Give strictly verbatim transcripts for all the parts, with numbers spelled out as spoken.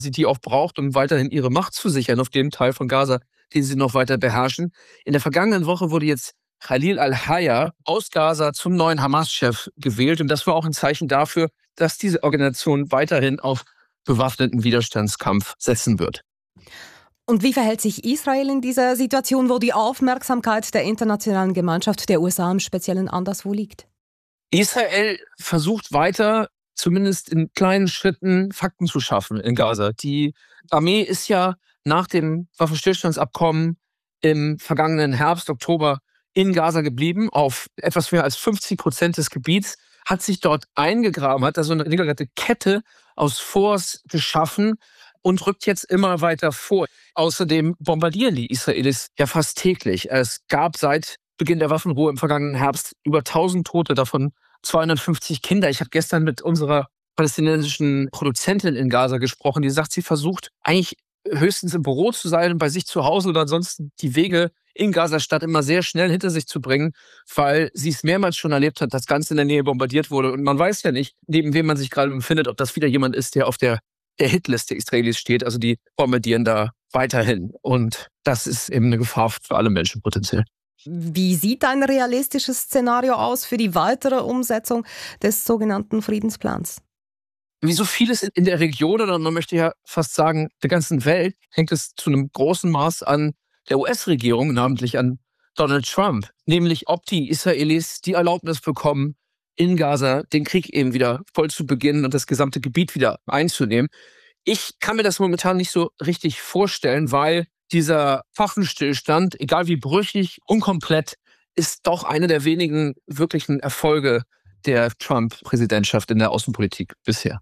sie die auch braucht, um weiterhin ihre Macht zu sichern auf dem Teil von Gaza, den sie noch weiter beherrschen. In der vergangenen Woche wurde jetzt Khalil al-Hayya aus Gaza zum neuen Hamas-Chef gewählt. Und das war auch ein Zeichen dafür, dass diese Organisation weiterhin auf bewaffneten Widerstandskampf setzen wird. Und wie verhält sich Israel in dieser Situation, wo die Aufmerksamkeit der internationalen Gemeinschaft der U S A im Speziellen anderswo liegt? Israel versucht weiter, zumindest in kleinen Schritten, Fakten zu schaffen in Gaza. Die Armee ist ja nach dem Waffenstillstandsabkommen im vergangenen Herbst, Oktober in Gaza geblieben, auf etwas mehr als fünfzig Prozent des Gebiets, hat sich dort eingegraben, hat da so eine regelrechte Kette aus Forts geschaffen und rückt jetzt immer weiter vor. Außerdem bombardieren die Israelis ja fast täglich. Es gab seit Beginn der Waffenruhe im vergangenen Herbst über tausend Tote, davon zweihundertfünfzig Kinder. Ich habe gestern mit unserer palästinensischen Produzentin in Gaza gesprochen, die sagt, sie versucht eigentlich höchstens im Büro zu sein und bei sich zu Hause oder ansonsten die Wege in Gaza-Stadt immer sehr schnell hinter sich zu bringen, weil sie es mehrmals schon erlebt hat, dass ganz in der Nähe bombardiert wurde. Und man weiß ja nicht, neben wem man sich gerade befindet, ob das wieder jemand ist, der auf der, der Hitliste der Israelis steht. Also die bombardieren da weiterhin. Und das ist eben eine Gefahr für alle Menschen potenziell. Wie sieht ein realistisches Szenario aus für die weitere Umsetzung des sogenannten Friedensplans? Wie so vieles in der Region, oder man möchte ja fast sagen, der ganzen Welt, hängt es zu einem großen Maß an der U S-Regierung, namentlich an Donald Trump. Nämlich, ob die Israelis die Erlaubnis bekommen, in Gaza den Krieg eben wieder voll zu beginnen und das gesamte Gebiet wieder einzunehmen. Ich kann mir das momentan nicht so richtig vorstellen, weil dieser Waffenstillstand, egal wie brüchig, unkomplett, ist doch einer der wenigen wirklichen Erfolge der Trump-Präsidentschaft in der Außenpolitik bisher.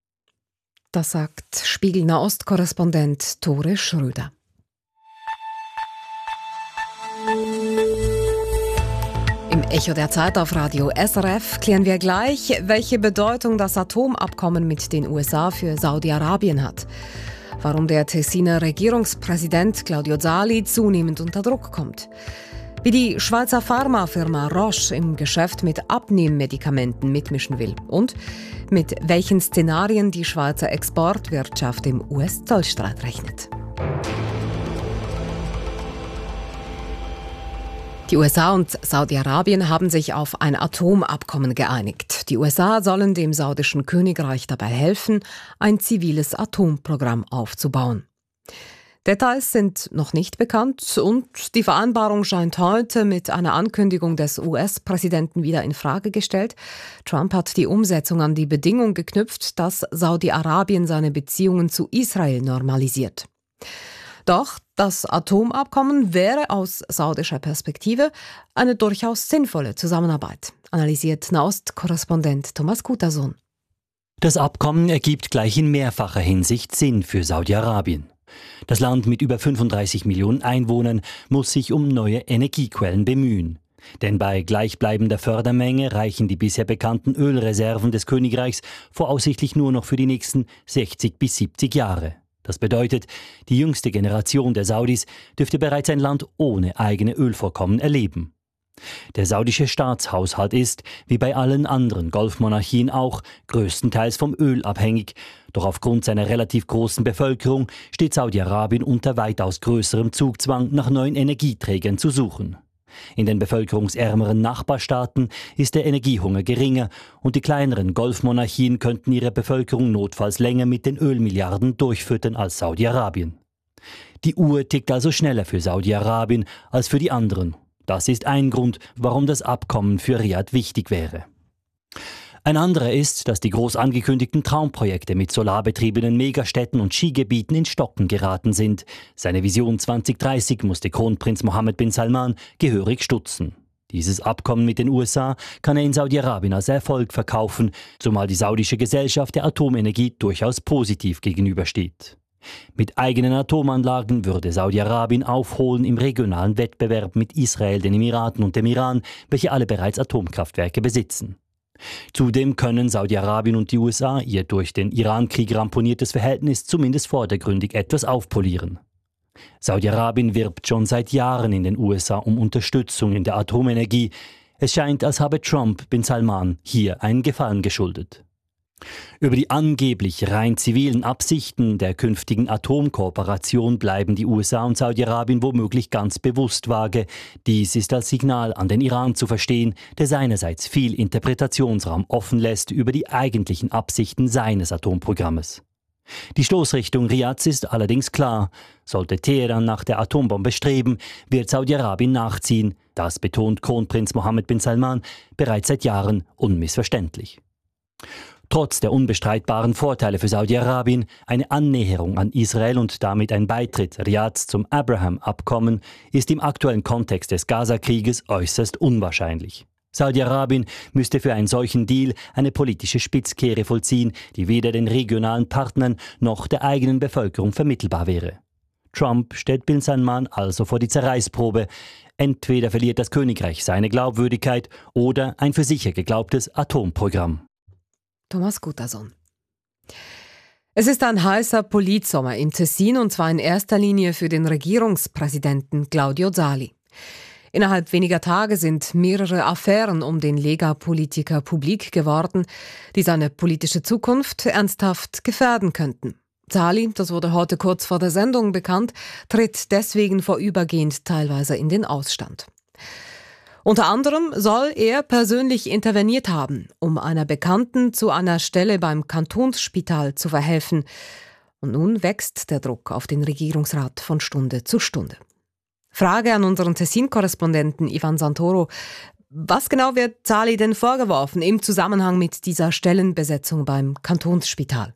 Das sagt Spiegel-Nahost-Korrespondent Tore Schröder. Im Echo der Zeit auf Radio S R F klären wir gleich, welche Bedeutung das Atomabkommen mit den U S A für Saudi-Arabien hat. Warum der Tessiner Regierungspräsident Claudio Zali zunehmend unter Druck kommt. Wie die Schweizer Pharmafirma Roche im Geschäft mit Abnehmmedikamenten mitmischen will. Und mit welchen Szenarien die Schweizer Exportwirtschaft im U S-Zollstreit rechnet. Die U S A und Saudi-Arabien haben sich auf ein Atomabkommen geeinigt. Die U S A sollen dem saudischen Königreich dabei helfen, ein ziviles Atomprogramm aufzubauen. Details sind noch nicht bekannt und die Vereinbarung scheint heute mit einer Ankündigung des U S-Präsidenten wieder in Frage gestellt. Trump hat die Umsetzung an die Bedingung geknüpft, dass Saudi-Arabien seine Beziehungen zu Israel normalisiert. Doch das Atomabkommen wäre aus saudischer Perspektive eine durchaus sinnvolle Zusammenarbeit, analysiert Nahost-Korrespondent Thomas Kutason. Das Abkommen ergibt gleich in mehrfacher Hinsicht Sinn für Saudi-Arabien. Das Land mit über fünfunddreißig Millionen Einwohnern muss sich um neue Energiequellen bemühen. Denn bei gleichbleibender Fördermenge reichen die bisher bekannten Ölreserven des Königreichs voraussichtlich nur noch für die nächsten sechzig bis siebzig Jahre. Das bedeutet, die jüngste Generation der Saudis dürfte bereits ein Land ohne eigene Ölvorkommen erleben. Der saudische Staatshaushalt ist, wie bei allen anderen Golfmonarchien auch, größtenteils vom Öl abhängig. Doch aufgrund seiner relativ großen Bevölkerung steht Saudi-Arabien unter weitaus größerem Zugzwang, nach neuen Energieträgern zu suchen. In den bevölkerungsärmeren Nachbarstaaten ist der Energiehunger geringer und die kleineren Golfmonarchien könnten ihre Bevölkerung notfalls länger mit den Ölmilliarden durchfüttern als Saudi-Arabien. Die Uhr tickt also schneller für Saudi-Arabien als für die anderen. Das ist ein Grund, warum das Abkommen für Riad wichtig wäre. Ein anderer ist, dass die groß angekündigten Traumprojekte mit solarbetriebenen Megastädten und Skigebieten in Stocken geraten sind. Seine Vision zwanzig dreißig musste Kronprinz Mohammed bin Salman gehörig stutzen. Dieses Abkommen mit den U S A kann er in Saudi-Arabien als Erfolg verkaufen, zumal die saudische Gesellschaft der Atomenergie durchaus positiv gegenübersteht. Mit eigenen Atomanlagen würde Saudi-Arabien aufholen im regionalen Wettbewerb mit Israel, den Emiraten und dem Iran, welche alle bereits Atomkraftwerke besitzen. Zudem können Saudi-Arabien und die U S A ihr durch den Iran-Krieg ramponiertes Verhältnis zumindest vordergründig etwas aufpolieren. Saudi-Arabien wirbt schon seit Jahren in den U S A um Unterstützung in der Atomenergie. Es scheint, als habe Trump bin Salman hier einen Gefallen geschuldet. Über die angeblich rein zivilen Absichten der künftigen Atomkooperation bleiben die U S A und Saudi-Arabien womöglich ganz bewusst vage. Dies ist als Signal an den Iran zu verstehen, der seinerseits viel Interpretationsraum offen lässt über die eigentlichen Absichten seines Atomprogrammes. Die Stoßrichtung Riads ist allerdings klar. Sollte Teheran nach der Atombombe streben, wird Saudi-Arabien nachziehen. Das betont Kronprinz Mohammed bin Salman bereits seit Jahren unmissverständlich. Trotz der unbestreitbaren Vorteile für Saudi-Arabien, eine Annäherung an Israel und damit ein Beitritt Riads zum Abraham-Abkommen ist im aktuellen Kontext des Gaza-Krieges äußerst unwahrscheinlich. Saudi-Arabien müsste für einen solchen Deal eine politische Spitzkehre vollziehen, die weder den regionalen Partnern noch der eigenen Bevölkerung vermittelbar wäre. Trump stellt bin Salman also vor die Zerreißprobe. Entweder verliert das Königreich seine Glaubwürdigkeit oder ein für sicher geglaubtes Atomprogramm. Thomas Gutterson. Es ist ein heißer Politsommer im Tessin und zwar in erster Linie für den Regierungspräsidenten Claudio Zali. Innerhalb weniger Tage sind mehrere Affären um den Lega-Politiker publik geworden, die seine politische Zukunft ernsthaft gefährden könnten. Zali, das wurde heute kurz vor der Sendung bekannt, tritt deswegen vorübergehend teilweise in den Ausstand. Unter anderem soll er persönlich interveniert haben, um einer Bekannten zu einer Stelle beim Kantonsspital zu verhelfen. Und nun wächst der Druck auf den Regierungsrat von Stunde zu Stunde. Frage an unseren Tessin-Korrespondenten Ivan Santoro. Was genau wird Zali denn vorgeworfen im Zusammenhang mit dieser Stellenbesetzung beim Kantonsspital?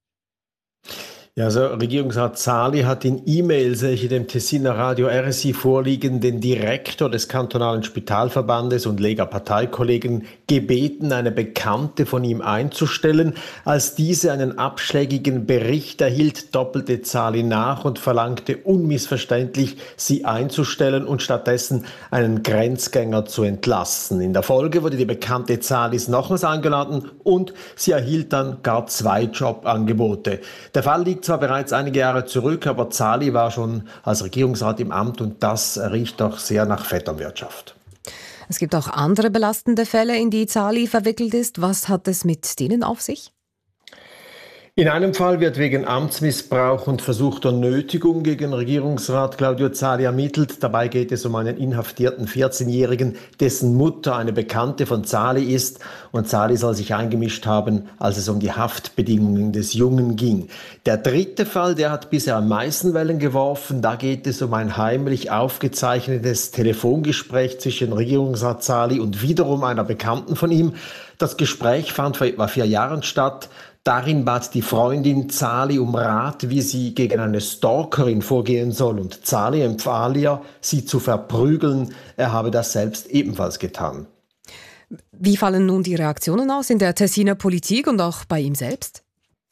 Ja, also Regierungsrat Zali hat in E-Mails, welche dem Tessiner Radio R S I vorliegen, den Direktor des kantonalen Spitalverbandes und Lega-Parteikollegen gebeten, eine Bekannte von ihm einzustellen. Als diese einen abschlägigen Bericht erhielt, doppelte Zali nach und verlangte unmissverständlich, sie einzustellen und stattdessen einen Grenzgänger zu entlassen. In der Folge wurde die Bekannte Zalis nochmals eingeladen und sie erhielt dann gar zwei Jobangebote. Der Fall liegt zwar bereits einige Jahre zurück, aber Zali war schon als Regierungsrat im Amt und das riecht doch sehr nach Vetternwirtschaft. Es gibt auch andere belastende Fälle, in die Zali verwickelt ist. Was hat es mit denen auf sich? In einem Fall wird wegen Amtsmissbrauch und versuchter Nötigung gegen Regierungsrat Claudio Zali ermittelt. Dabei geht es um einen inhaftierten vierzehnjährigen, dessen Mutter eine Bekannte von Zali ist. Und Zali soll sich eingemischt haben, als es um die Haftbedingungen des Jungen ging. Der dritte Fall, der hat bisher am meisten Wellen geworfen. Da geht es um ein heimlich aufgezeichnetes Telefongespräch zwischen Regierungsrat Zali und wiederum einer Bekannten von ihm. Das Gespräch fand vor etwa vier Jahren statt. Darin bat die Freundin Zali um Rat, wie sie gegen eine Stalkerin vorgehen soll. Und Zali empfahl ihr, sie zu verprügeln. Er habe das selbst ebenfalls getan. Wie fallen nun die Reaktionen aus in der Tessiner Politik und auch bei ihm selbst?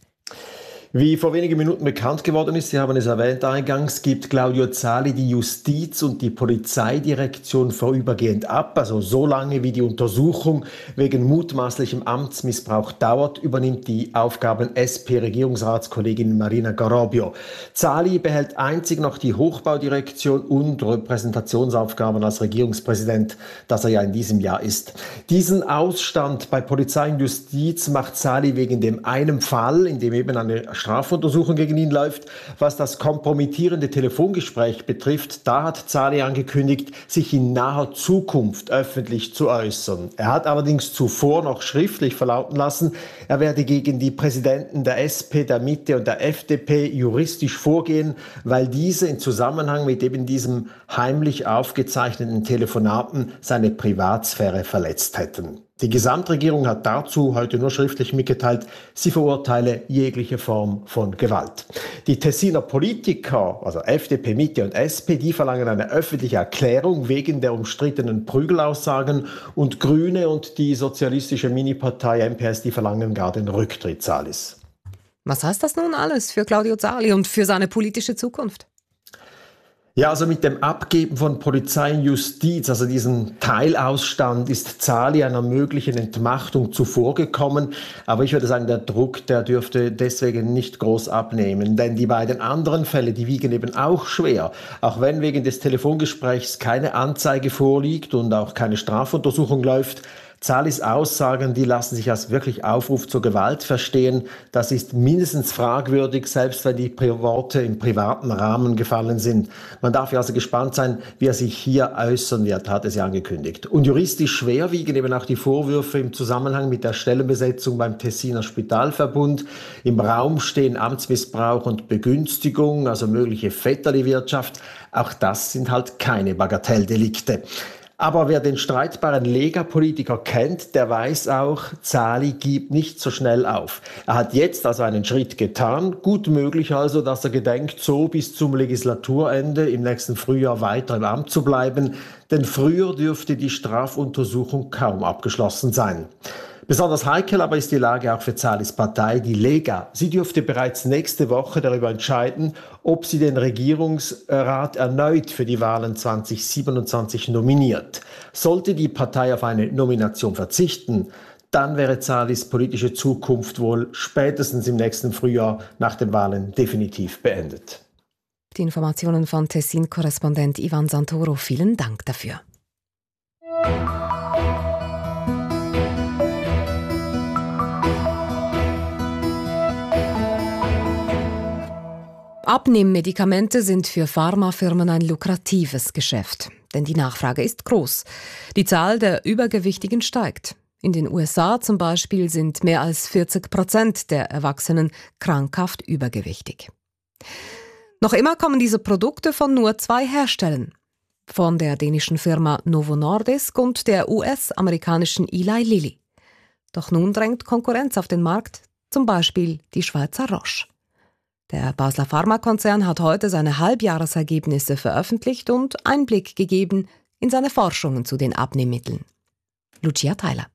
Wie vor wenigen Minuten bekannt geworden ist, Sie haben es erwähnt eingangs, gibt Claudio Zali die Justiz- und die Polizeidirektion vorübergehend ab. Also so lange wie die Untersuchung wegen mutmaßlichem Amtsmissbrauch dauert, übernimmt die Aufgaben S P-Regierungsratskollegin Marina Garobio. Zali behält einzig noch die Hochbaudirektion und Repräsentationsaufgaben als Regierungspräsident, das er ja in diesem Jahr ist. Diesen Ausstand bei Polizei und Justiz macht Zali wegen dem einen Fall, in dem eben eine Strafuntersuchung gegen ihn läuft. Was das kompromittierende Telefongespräch betrifft, da hat Zali angekündigt, sich in naher Zukunft öffentlich zu äußern. Er hat allerdings zuvor noch schriftlich verlauten lassen, er werde gegen die Präsidenten der S P, der Mitte und der F D P juristisch vorgehen, weil diese in Zusammenhang mit eben diesem heimlich aufgezeichneten Telefonaten seine Privatsphäre verletzt hätten. Die Gesamtregierung hat dazu heute nur schriftlich mitgeteilt, sie verurteile jegliche Form von Gewalt. Die Tessiner Politiker, also F D P, Mitte und S P, die verlangen eine öffentliche Erklärung wegen der umstrittenen Prügelaussagen und Grüne und die sozialistische Minipartei M P S, die verlangen gar den Rücktritt Zalis. Was heißt das nun alles für Claudio Zali und für seine politische Zukunft? Ja, also mit dem Abgeben von Polizei und Justiz, also diesen Teilausstand, ist Zali einer möglichen Entmachtung zuvorgekommen. Aber ich würde sagen, der Druck, der dürfte deswegen nicht groß abnehmen. Denn die beiden anderen Fälle, die wiegen eben auch schwer. Auch wenn wegen des Telefongesprächs keine Anzeige vorliegt und auch keine Strafuntersuchung läuft, Zalis Aussagen, die lassen sich als wirklich Aufruf zur Gewalt verstehen. Das ist mindestens fragwürdig, selbst wenn die Worte im privaten Rahmen gefallen sind. Man darf ja also gespannt sein, wie er sich hier äußern wird, hat es ja angekündigt. Und juristisch schwer wiegen eben auch die Vorwürfe im Zusammenhang mit der Stellenbesetzung beim Tessiner Spitalverbund. Im Raum stehen Amtsmissbrauch und Begünstigung, also mögliche Vetterli-Wirtschaft. Auch das sind halt keine Bagatelldelikte. Aber wer den streitbaren Lega-Politiker kennt, der weiß auch, Zali gibt nicht so schnell auf. Er hat jetzt also einen Schritt getan. Gut möglich also, dass er gedenkt, so bis zum Legislaturende im nächsten Frühjahr weiter im Amt zu bleiben. Denn früher dürfte die Strafuntersuchung kaum abgeschlossen sein. Besonders heikel aber ist die Lage auch für Zalis Partei, die Lega. Sie dürfte bereits nächste Woche darüber entscheiden, ob sie den Regierungsrat erneut für die Wahlen zwanzig siebenundzwanzig nominiert. Sollte die Partei auf eine Nomination verzichten, dann wäre Zalis politische Zukunft wohl spätestens im nächsten Frühjahr nach den Wahlen definitiv beendet. Die Informationen von Tessin-Korrespondent Ivan Santoro. Vielen Dank dafür. Abnehmmedikamente sind für Pharmafirmen ein lukratives Geschäft, denn die Nachfrage ist groß. Die Zahl der Übergewichtigen steigt. In den U S A zum Beispiel sind mehr als vierzig Prozent der Erwachsenen krankhaft übergewichtig. Noch immer kommen diese Produkte von nur zwei Herstellern. Von der dänischen Firma Novo Nordisk und der U S-amerikanischen Eli Lilly. Doch nun drängt Konkurrenz auf den Markt, zum Beispiel die Schweizer Roche. Der Basler Pharmakonzern hat heute seine Halbjahresergebnisse veröffentlicht und Einblick gegeben in seine Forschungen zu den Abnehmmitteln. Lucia Theiler.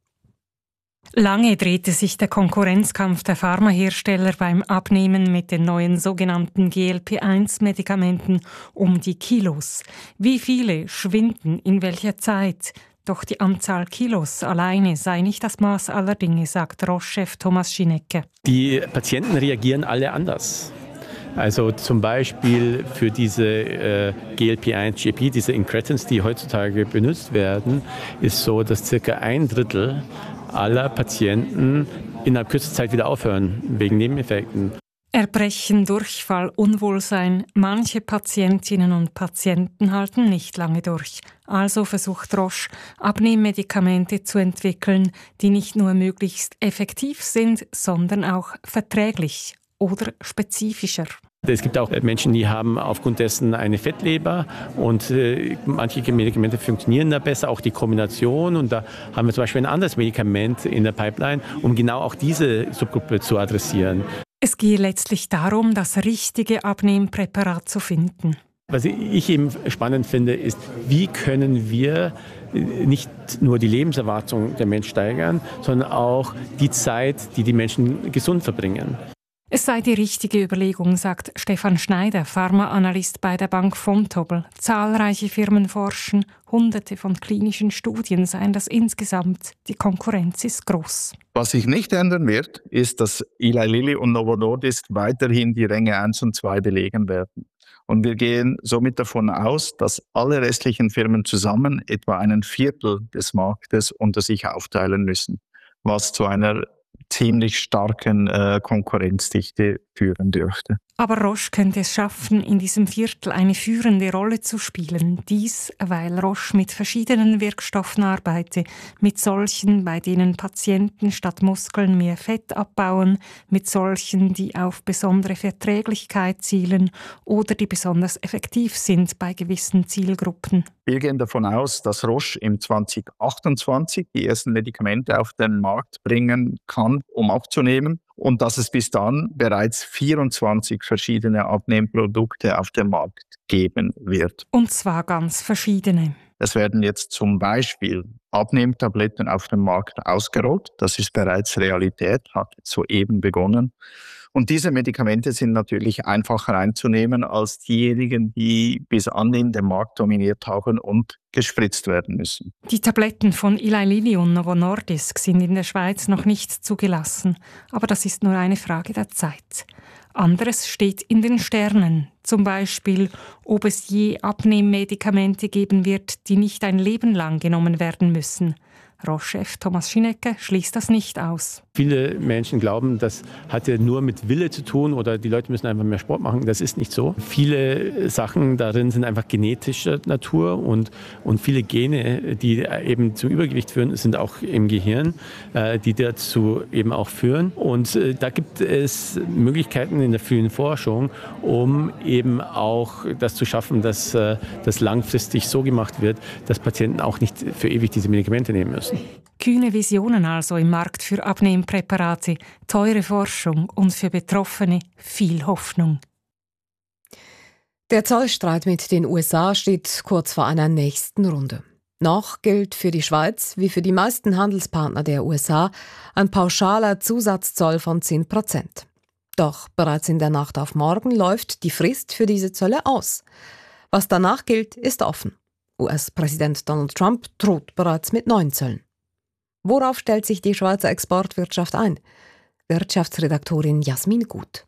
Lange drehte sich der Konkurrenzkampf der Pharmahersteller beim Abnehmen mit den neuen sogenannten G L P eins Medikamenten um die Kilos. Wie viele schwinden in welcher Zeit? Doch die Anzahl Kilos alleine sei nicht das Maß aller Dinge, sagt Roche-Chef Thomas Schinecke. Die Patienten reagieren alle anders. Also zum Beispiel für diese äh, G L P eins G P, diese Incretins, die heutzutage benutzt werden, ist so, dass circa ein Drittel aller Patienten innerhalb kürzester Zeit wieder aufhören, wegen Nebeneffekten. Erbrechen, Durchfall, Unwohlsein. Manche Patientinnen und Patienten halten nicht lange durch. Also versucht Roche, Abnehmmedikamente zu entwickeln, die nicht nur möglichst effektiv sind, sondern auch verträglich oder spezifischer. Es gibt auch Menschen, die haben aufgrund dessen eine Fettleber und äh, manche Medikamente funktionieren da besser, auch die Kombination. Und da haben wir zum Beispiel ein anderes Medikament in der Pipeline, um genau auch diese Subgruppe zu adressieren. Es gehe letztlich darum, das richtige Abnehmpräparat zu finden. Was ich eben spannend finde, ist, wie können wir nicht nur die Lebenserwartung der Menschen steigern, sondern auch die Zeit, die die Menschen gesund verbringen. Es sei die richtige Überlegung, sagt Stefan Schneider, Pharmaanalyst bei der Bank Vontobel. Zahlreiche Firmen forschen, hunderte von klinischen Studien seien das insgesamt. Die Konkurrenz ist groß. Was sich nicht ändern wird, ist, dass Eli Lilly und Novo Nordisk weiterhin die Ränge eins und zwei belegen werden. Und wir gehen somit davon aus, dass alle restlichen Firmen zusammen etwa einen Viertel des Marktes unter sich aufteilen müssen, was zu einer ziemlich starken äh, Konkurrenzdichte führen dürfte. Aber Roche könnte es schaffen, in diesem Viertel eine führende Rolle zu spielen. Dies, weil Roche mit verschiedenen Wirkstoffen arbeite, mit solchen, bei denen Patienten statt Muskeln mehr Fett abbauen, mit solchen, die auf besondere Verträglichkeit zielen oder die besonders effektiv sind bei gewissen Zielgruppen. Wir gehen davon aus, dass Roche im zwanzig achtundzwanzig die ersten Medikamente auf den Markt bringen kann, um abzunehmen, und dass es bis dann bereits vierundzwanzig verschiedene Abnehmprodukte auf dem Markt geben wird. Und zwar ganz verschiedene. Es werden jetzt zum Beispiel Abnehmtabletten auf dem Markt ausgerollt. Das ist bereits Realität, hat soeben begonnen. Und diese Medikamente sind natürlich einfacher einzunehmen als diejenigen, die bis anhin den Markt dominiert haben und gespritzt werden müssen. Die Tabletten von Eli Lilly und Novo Nordisk sind in der Schweiz noch nicht zugelassen. Aber das ist nur eine Frage der Zeit. Anderes steht in den Sternen. Zum Beispiel, ob es je Abnehmmedikamente geben wird, die nicht ein Leben lang genommen werden müssen. Roche-Chef Thomas Schinecke schließt das nicht aus. Viele Menschen glauben, das hat ja nur mit Wille zu tun oder die Leute müssen einfach mehr Sport machen. Das ist nicht so. Viele Sachen darin sind einfach genetischer Natur und, und viele Gene, die eben zum Übergewicht führen, sind auch im Gehirn, äh, die dazu eben auch führen. Und äh, da gibt es Möglichkeiten in der frühen Forschung, um eben auch das zu schaffen, dass äh, das langfristig so gemacht wird, dass Patienten auch nicht für ewig diese Medikamente nehmen müssen. Kühne Visionen also im Markt für Abnehmpräparate, teure Forschung und für Betroffene viel Hoffnung. Der Zollstreit mit den U S A steht kurz vor einer nächsten Runde. Noch gilt für die Schweiz, wie für die meisten Handelspartner der U S A, ein pauschaler Zusatzzoll von zehn Prozent. Doch bereits in der Nacht auf morgen läuft die Frist für diese Zölle aus. Was danach gilt, ist offen. U S-Präsident Donald Trump droht bereits mit neuen Zöllen. Worauf stellt sich die Schweizer Exportwirtschaft ein? Wirtschaftsredaktorin Jasmin Gut.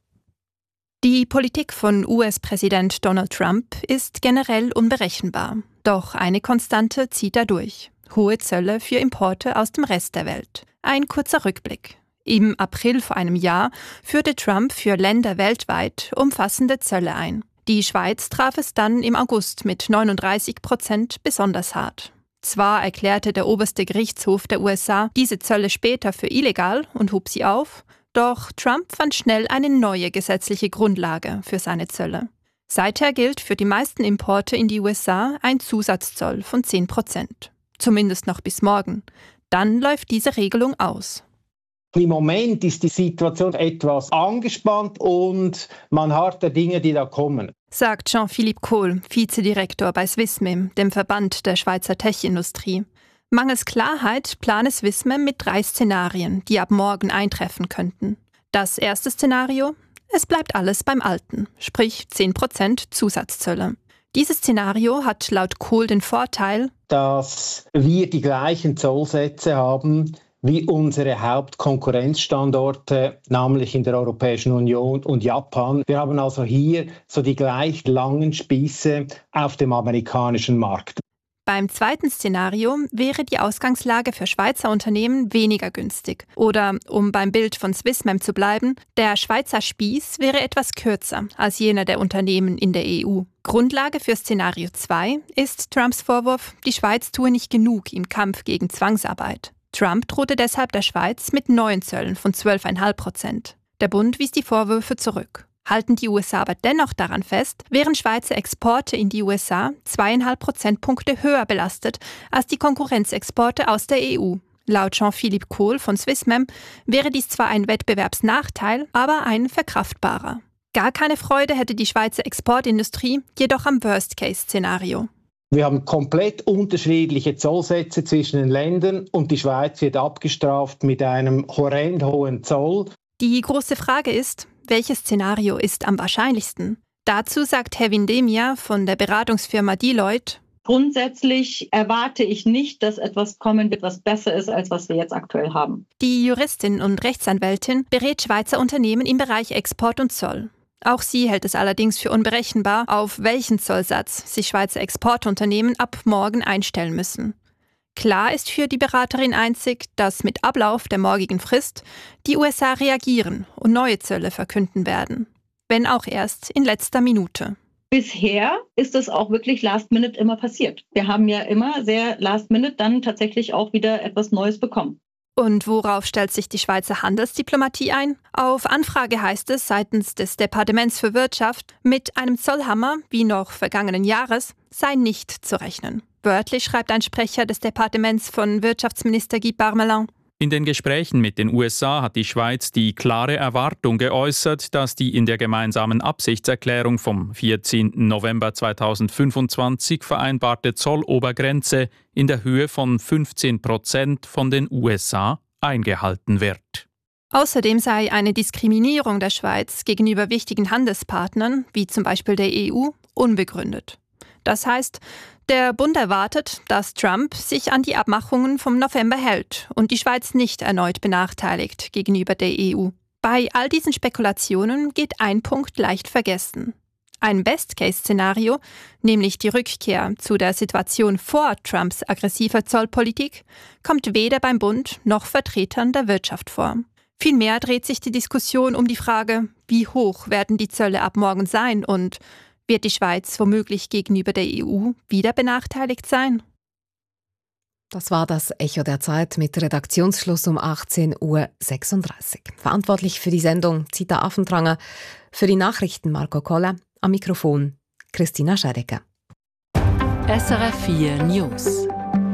Die Politik von U S-Präsident Donald Trump ist generell unberechenbar. Doch eine Konstante zieht er durch: hohe Zölle für Importe aus dem Rest der Welt. Ein kurzer Rückblick. Im April vor einem Jahr führte Trump für Länder weltweit umfassende Zölle ein. Die Schweiz traf es dann im August mit neununddreißig Prozent besonders hart. Zwar erklärte der oberste Gerichtshof der U S A diese Zölle später für illegal und hob sie auf, doch Trump fand schnell eine neue gesetzliche Grundlage für seine Zölle. Seither gilt für die meisten Importe in die U S A ein Zusatzzoll von zehn Prozent. Zumindest noch bis morgen. Dann läuft diese Regelung aus. Im Moment ist die Situation etwas angespannt und man harrt der Dinge, die da kommen, sagt Jean-Philippe Kohl, Vizedirektor bei Swissmem, dem Verband der Schweizer Tech-Industrie. Mangels Klarheit plane Swissmem mit drei Szenarien, die ab morgen eintreffen könnten. Das erste Szenario: es bleibt alles beim Alten, sprich zehn Prozent Zusatzzölle. Dieses Szenario hat laut Kohl den Vorteil, dass wir die gleichen Zollsätze haben wie unsere Hauptkonkurrenzstandorte, nämlich in der Europäischen Union und Japan. Wir haben also hier so die gleich langen Spieße auf dem amerikanischen Markt. Beim zweiten Szenario wäre die Ausgangslage für Schweizer Unternehmen weniger günstig. Oder, um beim Bild von Swissmem zu bleiben, der Schweizer Spieß wäre etwas kürzer als jener der Unternehmen in der E U. Grundlage für Szenario zwei ist Trumps Vorwurf, die Schweiz tue nicht genug im Kampf gegen Zwangsarbeit. Trump drohte deshalb der Schweiz mit neuen Zöllen von zwölf Komma fünf Prozent. Der Bund wies die Vorwürfe zurück. Halten die U S A aber dennoch daran fest, wären Schweizer Exporte in die U S A zwei Komma fünf Prozentpunkte höher belastet als die Konkurrenzexporte aus der E U. Laut Jean-Philippe Kohl von Swissmem wäre dies zwar ein Wettbewerbsnachteil, aber ein verkraftbarer. Gar keine Freude hätte die Schweizer Exportindustrie jedoch am Worst-Case-Szenario. Wir haben komplett unterschiedliche Zollsätze zwischen den Ländern und die Schweiz wird abgestraft mit einem horrend hohen Zoll. Die große Frage ist, welches Szenario ist am wahrscheinlichsten? Dazu sagt Hevin Demir von der Beratungsfirma Deloitte: Grundsätzlich erwarte ich nicht, dass etwas kommen wird, was besser ist, als was wir jetzt aktuell haben. Die Juristin und Rechtsanwältin berät Schweizer Unternehmen im Bereich Export und Zoll. Auch sie hält es allerdings für unberechenbar, auf welchen Zollsatz sich Schweizer Exportunternehmen ab morgen einstellen müssen. Klar ist für die Beraterin einzig, dass mit Ablauf der morgigen Frist die U S A reagieren und neue Zölle verkünden werden. Wenn auch erst in letzter Minute. Bisher ist es auch wirklich last minute immer passiert. Wir haben ja immer sehr last minute dann tatsächlich auch wieder etwas Neues bekommen. Und worauf stellt sich die Schweizer Handelsdiplomatie ein? Auf Anfrage heißt es seitens des Departements für Wirtschaft, mit einem Zollhammer, wie noch vergangenen Jahres, sei nicht zu rechnen. Wörtlich schreibt ein Sprecher des Departements von Wirtschaftsminister Guy Parmelin: In den Gesprächen mit den U S A hat die Schweiz die klare Erwartung geäußert, dass die in der gemeinsamen Absichtserklärung vom vierzehnten November zweitausendfünfundzwanzig vereinbarte Zollobergrenze in der Höhe von fünfzehn Prozent von den U S A eingehalten wird. Außerdem sei eine Diskriminierung der Schweiz gegenüber wichtigen Handelspartnern, wie zum Beispiel der E U, unbegründet. Das heißt, der Bund erwartet, dass Trump sich an die Abmachungen vom November hält und die Schweiz nicht erneut benachteiligt gegenüber der E U. Bei all diesen Spekulationen geht ein Punkt leicht vergessen. Ein Best-Case-Szenario, nämlich die Rückkehr zu der Situation vor Trumps aggressiver Zollpolitik, kommt weder beim Bund noch Vertretern der Wirtschaft vor. Vielmehr dreht sich die Diskussion um die Frage, wie hoch werden die Zölle ab morgen sein und wird die Schweiz womöglich gegenüber der E U wieder benachteiligt sein? Das war das Echo der Zeit mit Redaktionsschluss um achtzehn Uhr sechsunddreißig. Verantwortlich für die Sendung Zita Affentranger, für die Nachrichten Marco Koller, am Mikrofon Christina Schedecker. S R F vier News.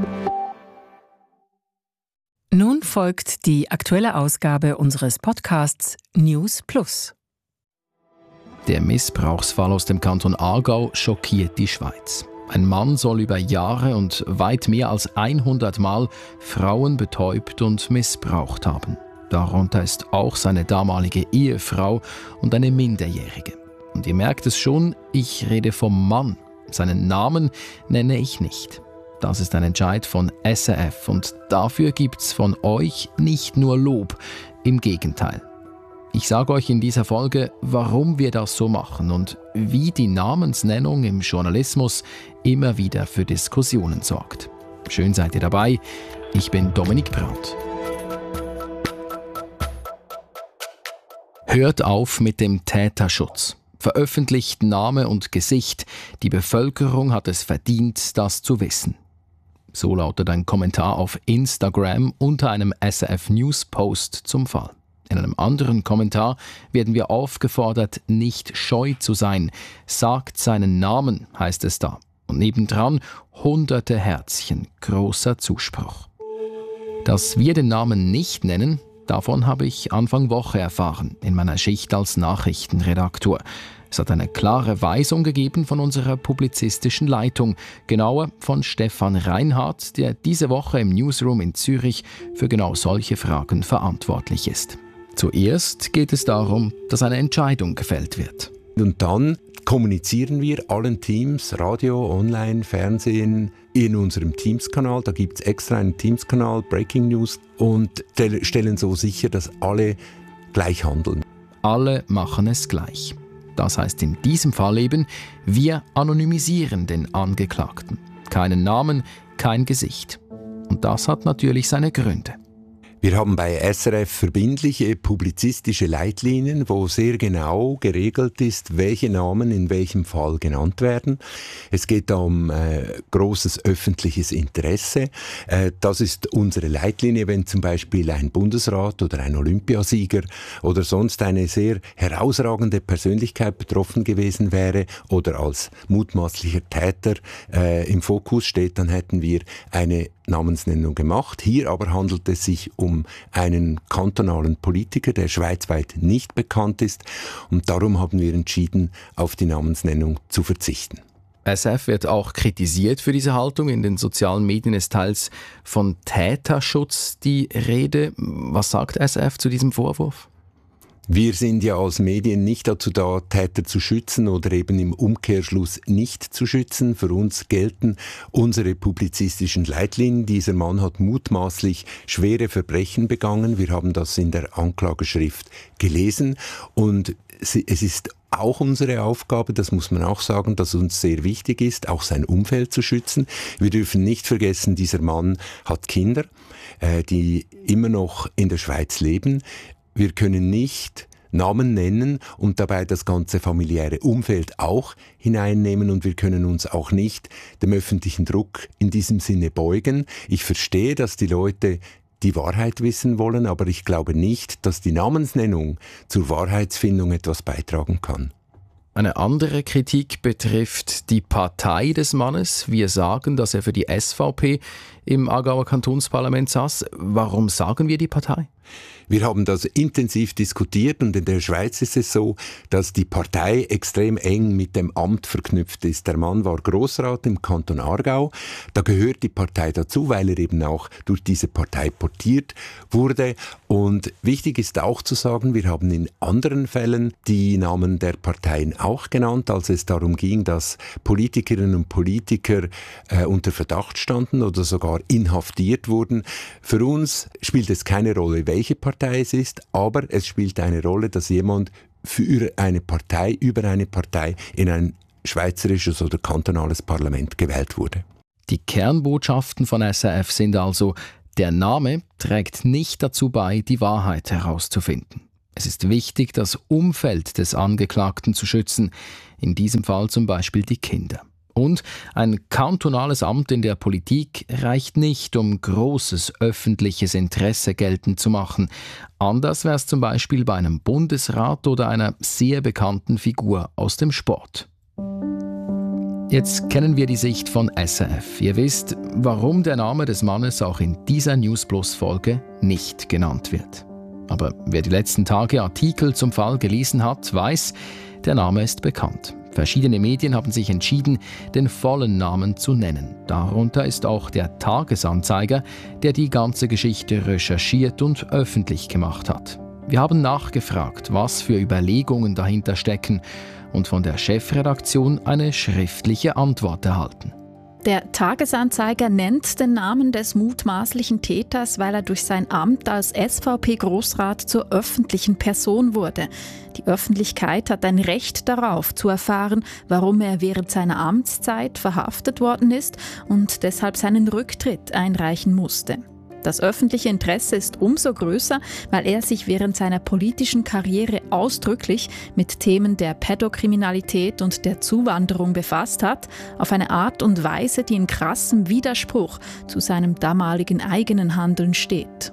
Nun folgt die aktuelle Ausgabe unseres Podcasts News Plus. Der Missbrauchsfall aus dem Kanton Aargau schockiert die Schweiz. Ein Mann soll über Jahre und weit mehr als hundert Mal Frauen betäubt und missbraucht haben. Darunter ist auch seine damalige Ehefrau und eine Minderjährige. Und ihr merkt es schon, ich rede vom Mann. Seinen Namen nenne ich nicht. Das ist ein Entscheid von S R F und dafür gibt's von euch nicht nur Lob, im Gegenteil. Ich sage euch in dieser Folge, warum wir das so machen und wie die Namensnennung im Journalismus immer wieder für Diskussionen sorgt. Schön seid ihr dabei. Ich bin Dominik Brandt. Hört auf mit dem Täterschutz. Veröffentlicht Name und Gesicht. Die Bevölkerung hat es verdient, das zu wissen. So lautet ein Kommentar auf Instagram unter einem S R F News Post zum Fall. In einem anderen Kommentar werden wir aufgefordert, nicht scheu zu sein. Sagt seinen Namen, heißt es da. Und nebendran hunderte Herzchen, großer Zuspruch. Dass wir den Namen nicht nennen, davon habe ich Anfang Woche erfahren, in meiner Schicht als Nachrichtenredaktor. Es hat eine klare Weisung gegeben von unserer publizistischen Leitung, genauer von Stefan Reinhardt, der diese Woche im Newsroom in Zürich für genau solche Fragen verantwortlich ist. Zuerst geht es darum, dass eine Entscheidung gefällt wird. Und dann kommunizieren wir allen Teams, Radio, Online, Fernsehen, in unserem Teams-Kanal. Da gibt es extra einen Teams-Kanal, Breaking News, und stellen so sicher, dass alle gleich handeln. Alle machen es gleich. Das heißt in diesem Fall eben, wir anonymisieren den Angeklagten. Keinen Namen, kein Gesicht. Und das hat natürlich seine Gründe. Wir haben bei S R F verbindliche publizistische Leitlinien, wo sehr genau geregelt ist, welche Namen in welchem Fall genannt werden. Es geht da um äh, großes öffentliches Interesse. Äh, das ist unsere Leitlinie, wenn zum Beispiel ein Bundesrat oder ein Olympiasieger oder sonst eine sehr herausragende Persönlichkeit betroffen gewesen wäre oder als mutmaßlicher Täter äh, im Fokus steht, dann hätten wir eine Namensnennung gemacht. Hier aber handelt es sich um einen kantonalen Politiker, der schweizweit nicht bekannt ist, und darum haben wir entschieden, auf die Namensnennung zu verzichten. S R F wird auch kritisiert für diese Haltung. In den sozialen Medien ist teils von Täterschutz die Rede. Was sagt S R F zu diesem Vorwurf? Wir sind ja als Medien nicht dazu da, Täter zu schützen oder eben im Umkehrschluss nicht zu schützen. Für uns gelten unsere publizistischen Leitlinien. Dieser Mann hat mutmaßlich schwere Verbrechen begangen. Wir haben das in der Anklageschrift gelesen. Und es ist auch unsere Aufgabe, das muss man auch sagen, dass uns sehr wichtig ist, auch sein Umfeld zu schützen. Wir dürfen nicht vergessen, dieser Mann hat Kinder, die immer noch in der Schweiz leben. Wir können nicht Namen nennen und dabei das ganze familiäre Umfeld auch hineinnehmen, und wir können uns auch nicht dem öffentlichen Druck in diesem Sinne beugen. Ich verstehe, dass die Leute die Wahrheit wissen wollen, aber ich glaube nicht, dass die Namensnennung zur Wahrheitsfindung etwas beitragen kann. Eine andere Kritik betrifft die Partei des Mannes. Wir sagen, dass er für die S V P im Aargauer Kantonsparlament saß. Warum sagen wir die Partei? Wir haben das intensiv diskutiert, und in der Schweiz ist es so, dass die Partei extrem eng mit dem Amt verknüpft ist. Der Mann war Grossrat im Kanton Aargau. Da gehört die Partei dazu, weil er eben auch durch diese Partei portiert wurde. Und wichtig ist auch zu sagen, wir haben in anderen Fällen die Namen der Parteien auch genannt, als es darum ging, dass Politikerinnen und Politiker äh, unter Verdacht standen oder sogar inhaftiert wurden. Für uns spielt es keine Rolle, welche Partei es ist, aber es spielt eine Rolle, dass jemand für eine Partei, über eine Partei in ein schweizerisches oder kantonales Parlament gewählt wurde. Die Kernbotschaften von S R F sind also: Der Name trägt nicht dazu bei, die Wahrheit herauszufinden. Es ist wichtig, das Umfeld des Angeklagten zu schützen, in diesem Fall zum Beispiel die Kinder. Und ein kantonales Amt in der Politik reicht nicht, um großes öffentliches Interesse geltend zu machen. Anders wäre es zum Beispiel bei einem Bundesrat oder einer sehr bekannten Figur aus dem Sport. Jetzt kennen wir die Sicht von S R F. Ihr wisst, warum der Name des Mannes auch in dieser News Plus Folge nicht genannt wird. Aber wer die letzten Tage Artikel zum Fall gelesen hat, weiß, der Name ist bekannt. Verschiedene Medien haben sich entschieden, den vollen Namen zu nennen. Darunter ist auch der Tagesanzeiger, der die ganze Geschichte recherchiert und öffentlich gemacht hat. Wir haben nachgefragt, was für Überlegungen dahinter stecken, und von der Chefredaktion eine schriftliche Antwort erhalten. Der Tagesanzeiger nennt den Namen des mutmaßlichen Täters, weil er durch sein Amt als S V P-Grossrat zur öffentlichen Person wurde. Die Öffentlichkeit hat ein Recht darauf, zu erfahren, warum er während seiner Amtszeit verhaftet worden ist und deshalb seinen Rücktritt einreichen musste. Das öffentliche Interesse ist umso größer, weil er sich während seiner politischen Karriere ausdrücklich mit Themen der Pädokriminalität und der Zuwanderung befasst hat, auf eine Art und Weise, die in krassem Widerspruch zu seinem damaligen eigenen Handeln steht.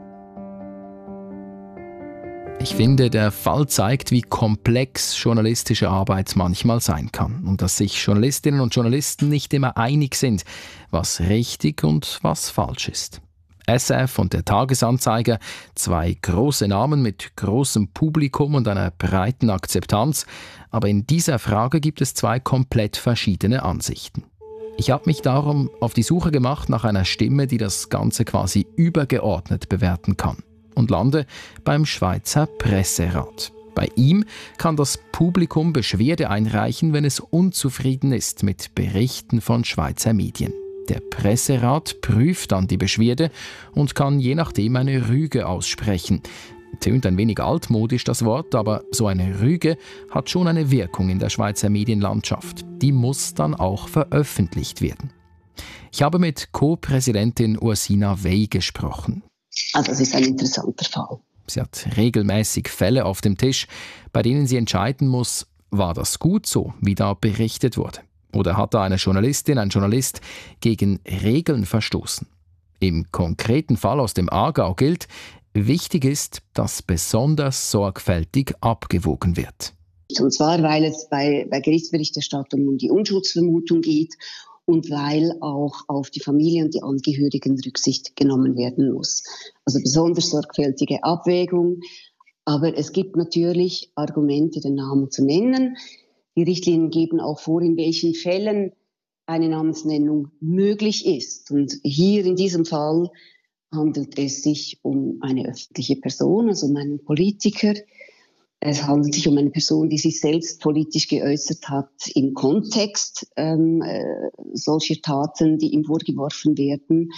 Ich finde, der Fall zeigt, wie komplex journalistische Arbeit manchmal sein kann und dass sich Journalistinnen und Journalisten nicht immer einig sind, was richtig und was falsch ist. S R F und der Tagesanzeiger, zwei große Namen mit großem Publikum und einer breiten Akzeptanz, aber in dieser Frage gibt es zwei komplett verschiedene Ansichten. Ich habe mich darum auf die Suche gemacht nach einer Stimme, die das Ganze quasi übergeordnet bewerten kann, und lande beim Schweizer Presserat. Bei ihm kann das Publikum Beschwerde einreichen, wenn es unzufrieden ist mit Berichten von Schweizer Medien. Der Presserat prüft dann die Beschwerde und kann je nachdem eine Rüge aussprechen. Tönt ein wenig altmodisch das Wort, aber so eine Rüge hat schon eine Wirkung in der Schweizer Medienlandschaft. Die muss dann auch veröffentlicht werden. Ich habe mit Co-Präsidentin Ursina Wey gesprochen. Also das ist ein interessanter Fall. Sie hat regelmäßig Fälle auf dem Tisch, bei denen sie entscheiden muss, war das gut so, wie da berichtet wurde? Oder hat da eine Journalistin, ein Journalist gegen Regeln verstoßen? Im konkreten Fall aus dem Aargau gilt, wichtig ist, dass besonders sorgfältig abgewogen wird. Und zwar, weil es bei, bei Gerichtsberichterstattung um die Unschuldsvermutung geht und weil auch auf die Familie und die Angehörigen Rücksicht genommen werden muss. Also besonders sorgfältige Abwägung. Aber es gibt natürlich Argumente, den Namen zu nennen. Die Richtlinien geben auch vor, in welchen Fällen eine Namensnennung möglich ist. Und hier in diesem Fall handelt es sich um eine öffentliche Person, also um einen Politiker. Es handelt sich um eine Person, die sich selbst politisch geäußert hat im Kontext ähm, äh, solcher Taten, die ihm vorgeworfen werden.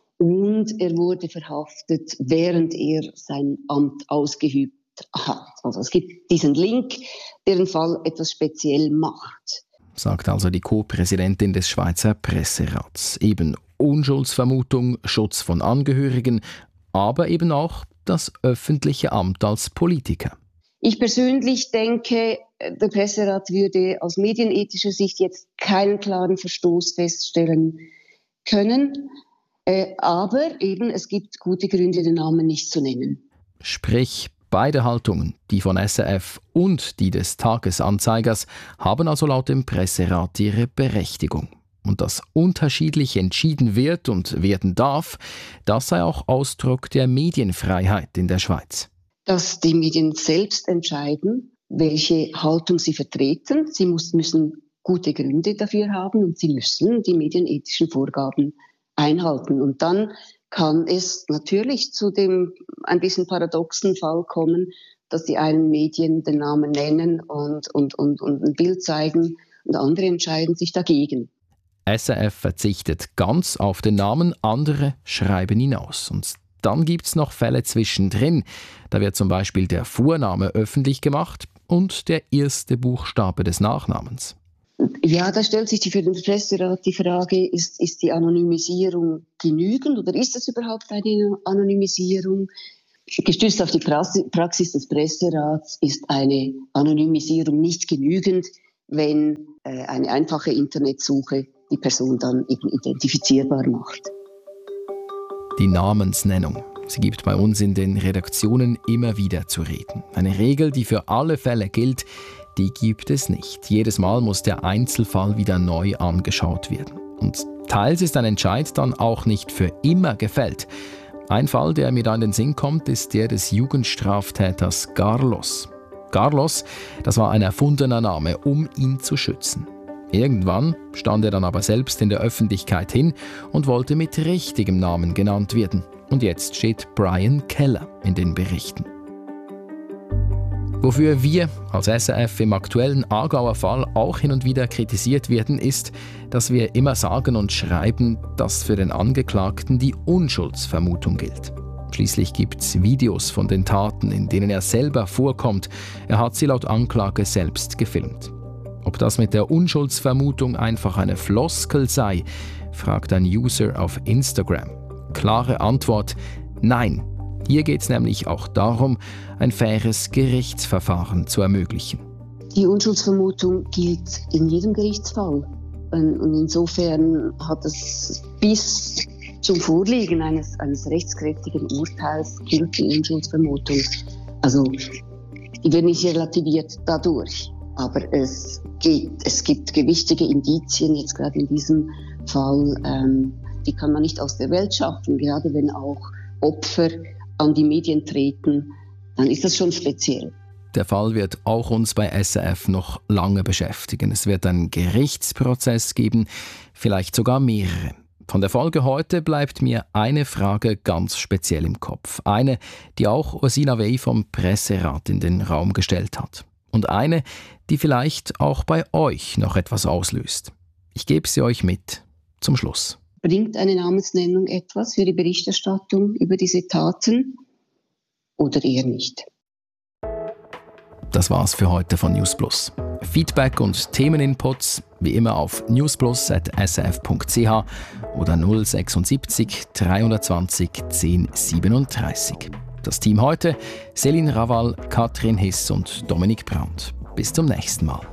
Und er wurde verhaftet, während er sein Amt ausgeübt hat. Also es gibt diesen Link, der den Fall etwas speziell macht. Sagt also die Co-Präsidentin des Schweizer Presserats. Eben Unschuldsvermutung, Schutz von Angehörigen, aber eben auch das öffentliche Amt als Politiker. Ich persönlich denke, der Presserat würde aus medienethischer Sicht jetzt keinen klaren Verstoß feststellen können. Äh, aber eben, es gibt gute Gründe, den Namen nicht zu nennen. Sprich, beide Haltungen, die von S R F und die des Tagesanzeigers, haben also laut dem Presserat ihre Berechtigung. Und dass unterschiedlich entschieden wird und werden darf, das sei auch Ausdruck der Medienfreiheit in der Schweiz. Dass die Medien selbst entscheiden, welche Haltung sie vertreten. Sie muss, müssen gute Gründe dafür haben und sie müssen die medienethischen Vorgaben einhalten. Und dann kann es natürlich zu dem ein bisschen paradoxen Fall kommen, dass die einen Medien den Namen nennen und, und, und, und ein Bild zeigen und andere entscheiden sich dagegen. S R F verzichtet ganz auf den Namen, andere schreiben ihn aus. Und Dann gibt es noch Fälle zwischendrin. Da wird zum Beispiel der Vorname öffentlich gemacht und der erste Buchstabe des Nachnamens. Ja, da stellt sich für den Presserat die Frage, ist, ist die Anonymisierung genügend oder ist es überhaupt eine Anonymisierung? Gestützt auf die Praxis des Presserats ist eine Anonymisierung nicht genügend, wenn äh, eine einfache Internetsuche die Person dann eben identifizierbar macht. Die Namensnennung. Sie gibt bei uns in den Redaktionen immer wieder zu reden. Eine Regel, die für alle Fälle gilt, die gibt es nicht. Jedes Mal muss der Einzelfall wieder neu angeschaut werden. Und teils ist ein Entscheid dann auch nicht für immer gefällt. Ein Fall, der mir da in den Sinn kommt, ist der des Jugendstraftäters Carlos. Carlos, das war ein erfundener Name, um ihn zu schützen. Irgendwann stand er dann aber selbst in der Öffentlichkeit hin und wollte mit richtigem Namen genannt werden. Und jetzt steht Brian Keller in den Berichten. Wofür wir als S R F im aktuellen Aargauer Fall auch hin und wieder kritisiert werden, ist, dass wir immer sagen und schreiben, dass für den Angeklagten die Unschuldsvermutung gilt. Schließlich gibt es Videos von den Taten, in denen er selber vorkommt. Er hat sie laut Anklage selbst gefilmt. Ob das mit der Unschuldsvermutung einfach eine Floskel sei, fragt ein User auf Instagram. Klare Antwort: Nein. Hier geht es nämlich auch darum, ein faires Gerichtsverfahren zu ermöglichen. Die Unschuldsvermutung gilt in jedem Gerichtsfall. Und insofern hat es bis zum Vorliegen eines, eines rechtskräftigen Urteils gilt die Unschuldsvermutung. Also die wird nicht relativiert dadurch. Aber es, geht, es gibt gewichtige Indizien, jetzt gerade in diesem Fall, ähm, die kann man nicht aus der Welt schaffen. Gerade wenn auch Opfer an die Medien treten, dann ist das schon speziell. Der Fall wird auch uns bei S R F noch lange beschäftigen. Es wird einen Gerichtsprozess geben, vielleicht sogar mehrere. Von der Folge heute bleibt mir eine Frage ganz speziell im Kopf. Eine, die auch Ursina Wey vom Presserat in den Raum gestellt hat. Und eine, die vielleicht auch bei euch noch etwas auslöst. Ich gebe sie euch mit zum Schluss. Bringt eine Namensnennung etwas für die Berichterstattung über diese Taten oder eher nicht? Das war's für heute von Newsplus. Feedback und Themeninputs wie immer auf newsplus at s r f punkt c h oder null sechsundsiebzig dreihundertzwanzig zehn siebenunddreißig. Das Team heute: Céline Raval, Katrin Hiss und Dominik Brandt. Bis zum nächsten Mal.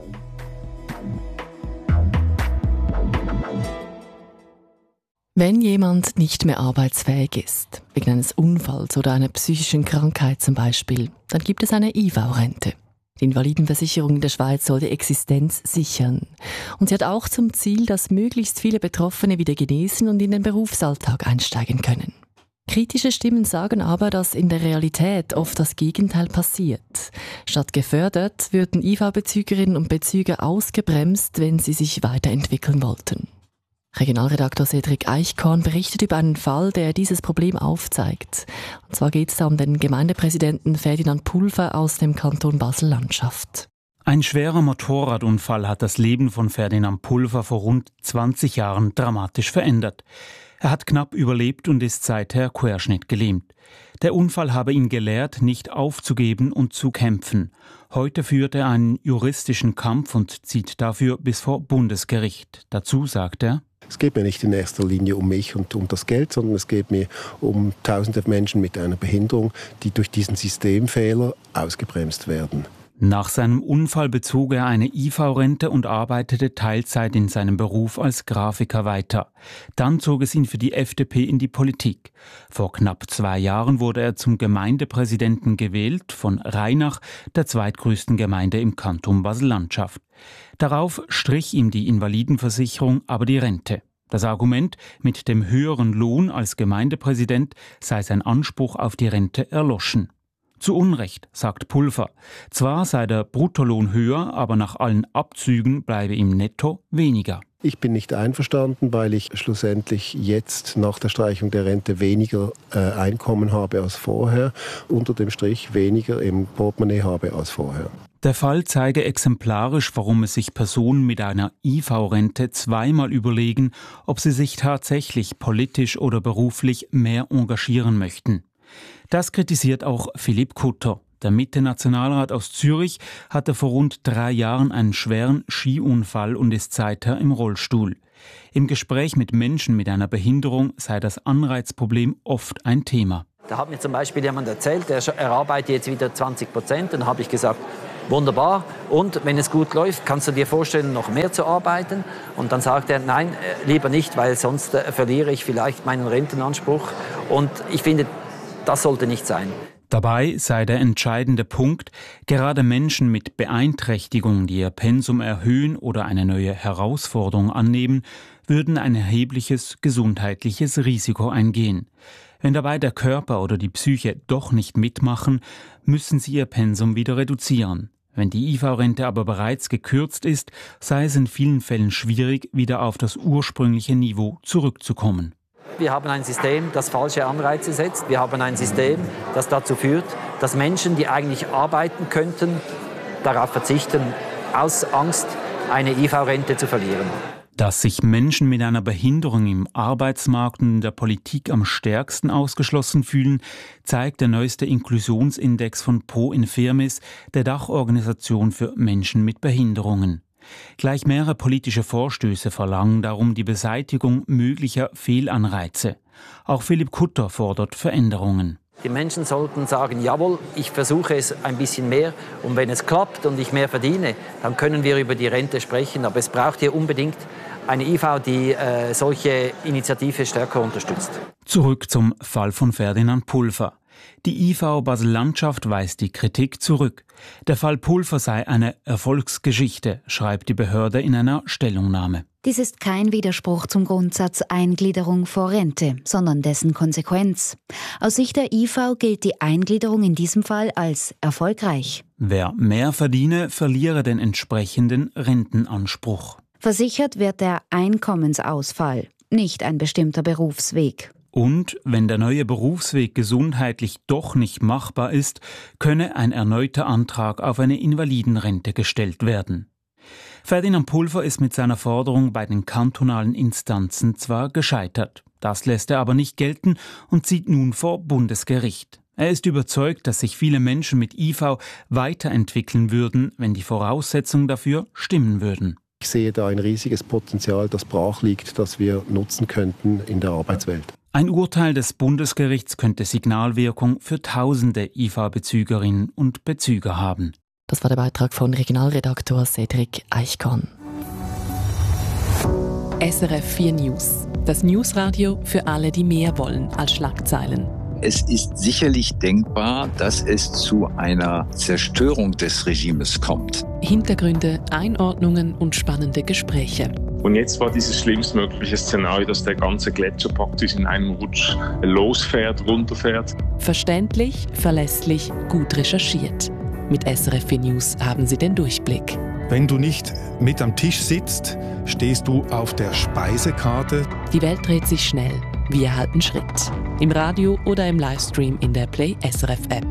Wenn jemand nicht mehr arbeitsfähig ist, wegen eines Unfalls oder einer psychischen Krankheit zum Beispiel, dann gibt es eine I V-Rente. Die Invalidenversicherung in der Schweiz soll die Existenz sichern. Und sie hat auch zum Ziel, dass möglichst viele Betroffene wieder genesen und in den Berufsalltag einsteigen können. Kritische Stimmen sagen aber, dass in der Realität oft das Gegenteil passiert. Statt gefördert würden I V-Bezügerinnen und Bezüger ausgebremst, wenn sie sich weiterentwickeln wollten. Regionalredaktor Cedric Eichkorn berichtet über einen Fall, der dieses Problem aufzeigt. Und zwar geht es da um den Gemeindepräsidenten Ferdinand Pulver aus dem Kanton Basel-Landschaft. Ein schwerer Motorradunfall hat das Leben von Ferdinand Pulver vor rund zwanzig Jahren dramatisch verändert. Er hat knapp überlebt und ist seither querschnittgelähmt. Der Unfall habe ihn gelehrt, nicht aufzugeben und zu kämpfen. Heute führt er einen juristischen Kampf und zieht dafür bis vor Bundesgericht. Dazu sagt er: Es geht mir nicht in erster Linie um mich und um das Geld, sondern es geht mir um tausende Menschen mit einer Behinderung, die durch diesen Systemfehler ausgebremst werden. Nach seinem Unfall bezog er eine I V-Rente und arbeitete Teilzeit in seinem Beruf als Grafiker weiter. Dann zog es ihn für die F D P in die Politik. Vor knapp zwei Jahren wurde er zum Gemeindepräsidenten gewählt, von Rheinach, der zweitgrößten Gemeinde im Kanton Basel-Landschaft. Darauf strich ihm die Invalidenversicherung aber die Rente. Das Argument, mit dem höheren Lohn als Gemeindepräsident sei sein Anspruch auf die Rente erloschen. Zu Unrecht, sagt Pulver. Zwar sei der Bruttolohn höher, aber nach allen Abzügen bleibe ihm netto weniger. Ich bin nicht einverstanden, weil ich schlussendlich jetzt nach der Streichung der Rente weniger äh, Einkommen habe als vorher, unter dem Strich weniger im Portemonnaie habe als vorher. Der Fall zeige exemplarisch, warum es sich Personen mit einer I V-Rente zweimal überlegen, ob sie sich tatsächlich politisch oder beruflich mehr engagieren möchten. Das kritisiert auch Philipp Kutter. Der Mitte-Nationalrat aus Zürich hatte vor rund drei Jahren einen schweren Skiunfall und ist seither im Rollstuhl. Im Gespräch mit Menschen mit einer Behinderung sei das Anreizproblem oft ein Thema. Da hat mir zum Beispiel jemand erzählt, er, er arbeitet jetzt wieder zwanzig Prozent. Und dann habe ich gesagt, wunderbar. Und wenn es gut läuft, kannst du dir vorstellen, noch mehr zu arbeiten? Und dann sagt er, nein, lieber nicht, weil sonst äh, verliere ich vielleicht meinen Rentenanspruch. Und ich finde, das sollte nicht sein. Dabei sei der entscheidende Punkt, gerade Menschen mit Beeinträchtigung, die ihr Pensum erhöhen oder eine neue Herausforderung annehmen, würden ein erhebliches gesundheitliches Risiko eingehen. Wenn dabei der Körper oder die Psyche doch nicht mitmachen, müssen sie ihr Pensum wieder reduzieren. Wenn die I V-Rente aber bereits gekürzt ist, sei es in vielen Fällen schwierig, wieder auf das ursprüngliche Niveau zurückzukommen. Wir haben ein System, das falsche Anreize setzt. Wir haben ein System, das dazu führt, dass Menschen, die eigentlich arbeiten könnten, darauf verzichten, aus Angst, eine I V-Rente zu verlieren. Dass sich Menschen mit einer Behinderung im Arbeitsmarkt und in der Politik am stärksten ausgeschlossen fühlen, zeigt der neueste Inklusionsindex von Pro Infirmis, der Dachorganisation für Menschen mit Behinderungen. Gleich mehrere politische Vorstöße verlangen darum die Beseitigung möglicher Fehlanreize. Auch Philipp Kutter fordert Veränderungen. Die Menschen sollten sagen, jawohl, ich versuche es ein bisschen mehr und wenn es klappt und ich mehr verdiene, dann können wir über die Rente sprechen. Aber es braucht hier unbedingt eine I V, die äh, solche Initiative stärker unterstützt. Zurück zum Fall von Ferdinand Pulver. Die I V Basel-Landschaft weist die Kritik zurück. Der Fall Pulver sei eine Erfolgsgeschichte, schreibt die Behörde in einer Stellungnahme. Dies ist kein Widerspruch zum Grundsatz Eingliederung vor Rente, sondern dessen Konsequenz. Aus Sicht der I V gilt die Eingliederung in diesem Fall als erfolgreich. Wer mehr verdiene, verliere den entsprechenden Rentenanspruch. Versichert wird der Einkommensausfall, nicht ein bestimmter Berufsweg. Und wenn der neue Berufsweg gesundheitlich doch nicht machbar ist, könne ein erneuter Antrag auf eine Invalidenrente gestellt werden. Ferdinand Pulver ist mit seiner Forderung bei den kantonalen Instanzen zwar gescheitert. Das lässt er aber nicht gelten und zieht nun vor Bundesgericht. Er ist überzeugt, dass sich viele Menschen mit I V weiterentwickeln würden, wenn die Voraussetzungen dafür stimmen würden. Ich sehe da ein riesiges Potenzial, das brach liegt, das wir nutzen könnten in der Arbeitswelt. Ein Urteil des Bundesgerichts könnte Signalwirkung für tausende I V-Bezügerinnen und Bezüger haben. Das war der Beitrag von Regionalredaktor Cedric Eichkorn. S R F vier News. Das Newsradio für alle, die mehr wollen als Schlagzeilen. Es ist sicherlich denkbar, dass es zu einer Zerstörung des Regimes kommt. Hintergründe, Einordnungen und spannende Gespräche. Und jetzt war dieses schlimmstmögliche Szenario, dass der ganze Gletscher praktisch in einem Rutsch losfährt, runterfährt. Verständlich, verlässlich, gut recherchiert. Mit S R F vier News haben Sie den Durchblick. Wenn du nicht mit am Tisch sitzt, stehst du auf der Speisekarte. Die Welt dreht sich schnell. Wir halten Schritt. Im Radio oder im Livestream in der Play S R F App.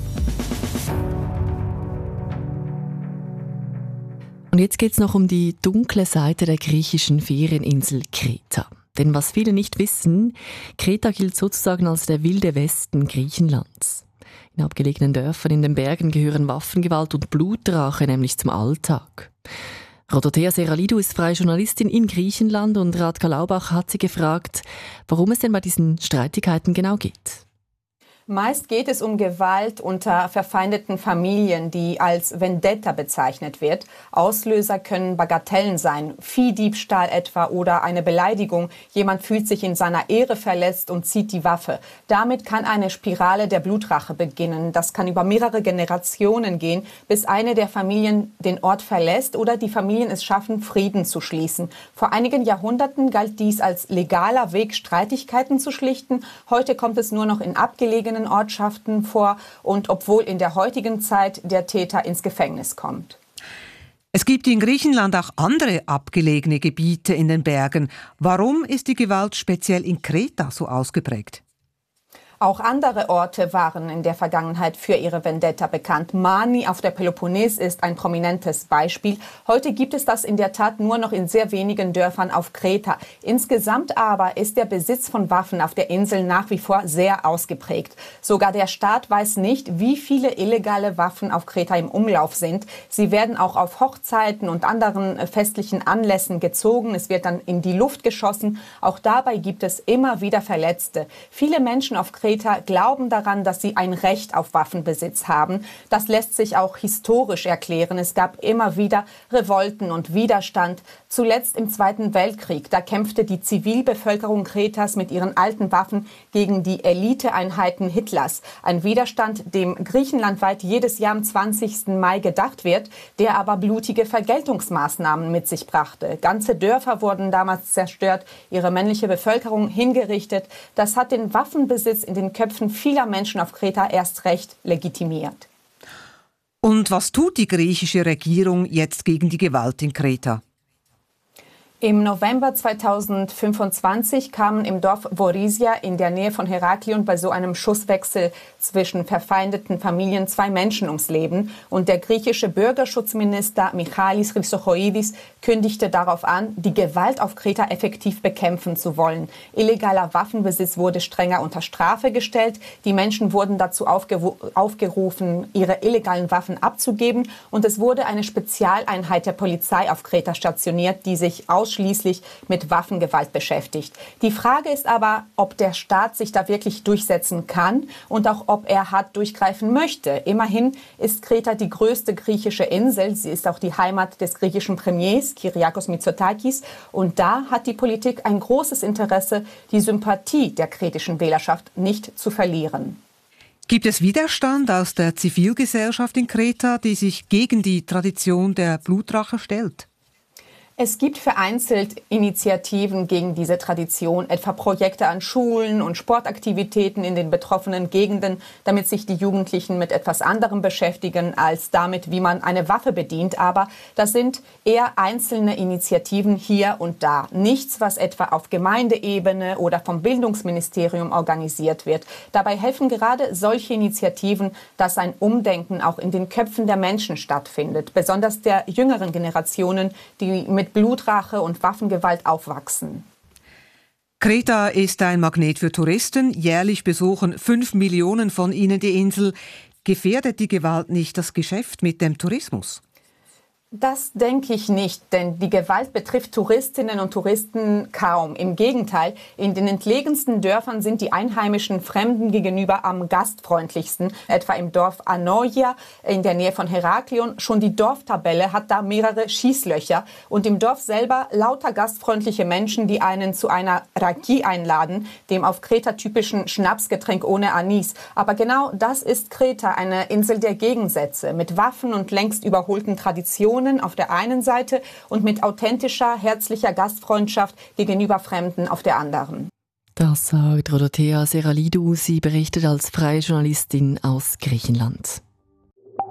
Und jetzt geht es noch um die dunkle Seite der griechischen Ferieninsel Kreta. Denn was viele nicht wissen, Kreta gilt sozusagen als der wilde Westen Griechenlands. In abgelegenen Dörfern in den Bergen gehören Waffengewalt und Blutrache nämlich zum Alltag. Rodothea Seralidou ist freie Journalistin in Griechenland und Radka Laubach hat sie gefragt, warum es denn bei diesen Streitigkeiten genau geht. Meist geht es um Gewalt unter verfeindeten Familien, die als Vendetta bezeichnet wird. Auslöser können Bagatellen sein, Viehdiebstahl etwa oder eine Beleidigung. Jemand fühlt sich in seiner Ehre verletzt und zieht die Waffe. Damit kann eine Spirale der Blutrache beginnen. Das kann über mehrere Generationen gehen, bis eine der Familien den Ort verlässt oder die Familien es schaffen, Frieden zu schließen. Vor einigen Jahrhunderten galt dies als legaler Weg, Streitigkeiten zu schlichten. Heute kommt es nur noch in abgelegenen abgelegenen Ortschaften vor und obwohl in der heutigen Zeit der Täter ins Gefängnis kommt. Es gibt in Griechenland auch andere abgelegene Gebiete in den Bergen. Warum ist die Gewalt speziell in Kreta so ausgeprägt? Auch andere Orte waren in der Vergangenheit für ihre Vendetta bekannt. Mani auf der Peloponnes ist ein prominentes Beispiel. Heute gibt es das in der Tat nur noch in sehr wenigen Dörfern auf Kreta. Insgesamt aber ist der Besitz von Waffen auf der Insel nach wie vor sehr ausgeprägt. Sogar der Staat weiß nicht, wie viele illegale Waffen auf Kreta im Umlauf sind. Sie werden auch auf Hochzeiten und anderen festlichen Anlässen gezogen. Es wird dann in die Luft geschossen. Auch dabei gibt es immer wieder Verletzte. Viele Menschen auf Kreta glauben daran, dass sie ein Recht auf Waffenbesitz haben. Das lässt sich auch historisch erklären. Es gab immer wieder Revolten und Widerstand. Zuletzt im Zweiten Weltkrieg. Da kämpfte die Zivilbevölkerung Kretas mit ihren alten Waffen gegen die Eliteeinheiten Hitlers. Ein Widerstand, dem griechenlandweit jedes Jahr am zwanzigsten Mai gedacht wird, der aber blutige Vergeltungsmaßnahmen mit sich brachte. Ganze Dörfer wurden damals zerstört, ihre männliche Bevölkerung hingerichtet. Das hat den Waffenbesitz in den Köpfen vieler Menschen auf Kreta erst recht legitimiert. Und was tut die griechische Regierung jetzt gegen die Gewalt in Kreta? Im November zweitausendfünfundzwanzig kamen im Dorf Vorisia in der Nähe von Heraklion bei so einem Schusswechsel zwischen verfeindeten Familien zwei Menschen ums Leben. Und der griechische Bürgerschutzminister Michalis Chrysochoidis kündigte darauf an, die Gewalt auf Kreta effektiv bekämpfen zu wollen. Illegaler Waffenbesitz wurde strenger unter Strafe gestellt. Die Menschen wurden dazu aufgerufen, ihre illegalen Waffen abzugeben. Und es wurde eine Spezialeinheit der Polizei auf Kreta stationiert, die sich aus ausschließlich mit Waffengewalt beschäftigt. Die Frage ist aber, ob der Staat sich da wirklich durchsetzen kann und auch ob er hart durchgreifen möchte. Immerhin ist Kreta die größte griechische Insel. Sie ist auch die Heimat des griechischen Premiers Kyriakos Mitsotakis. Und da hat die Politik ein großes Interesse, die Sympathie der kretischen Wählerschaft nicht zu verlieren. Gibt es Widerstand aus der Zivilgesellschaft in Kreta, die sich gegen die Tradition der Blutrache stellt? Es gibt vereinzelt Initiativen gegen diese Tradition, etwa Projekte an Schulen und Sportaktivitäten in den betroffenen Gegenden, damit sich die Jugendlichen mit etwas anderem beschäftigen als damit, wie man eine Waffe bedient. Aber das sind eher einzelne Initiativen hier und da. Nichts, was etwa auf Gemeindeebene oder vom Bildungsministerium organisiert wird. Dabei helfen gerade solche Initiativen, dass ein Umdenken auch in den Köpfen der Menschen stattfindet, besonders der jüngeren Generationen, die mit Blutrache und Waffengewalt aufwachsen. Kreta ist ein Magnet für Touristen. Jährlich besuchen fünf Millionen von ihnen die Insel. Gefährdet die Gewalt nicht das Geschäft mit dem Tourismus? Das denke ich nicht, denn die Gewalt betrifft Touristinnen und Touristen kaum. Im Gegenteil, in den entlegensten Dörfern sind die einheimischen Fremden gegenüber am gastfreundlichsten. Etwa im Dorf Anoia in der Nähe von Heraklion. Schon die Dorftabelle hat da mehrere Schießlöcher. Und im Dorf selber lauter gastfreundliche Menschen, die einen zu einer Raki einladen, dem auf Kreta typischen Schnapsgetränk ohne Anis. Aber genau das ist Kreta, eine Insel der Gegensätze, mit Waffen und längst überholten Traditionen auf der einen Seite und mit authentischer, herzlicher Gastfreundschaft gegenüber Fremden auf der anderen. Das sagt Rodothea Seralidou. Sie berichtet als freie Journalistin aus Griechenland.